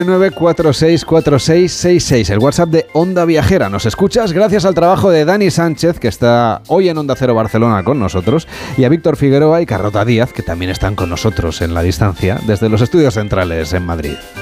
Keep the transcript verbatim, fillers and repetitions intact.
nueve cuatro seis cuatro seis seis seis, el WhatsApp de Onda Viajera. Nos escuchas gracias al trabajo de Dani Sánchez, que está hoy en Onda Cero Barcelona con nosotros, y a Víctor Figueroa y Carlota Díaz, que también están con nosotros en la distancia desde los estudios centrales en Madrid.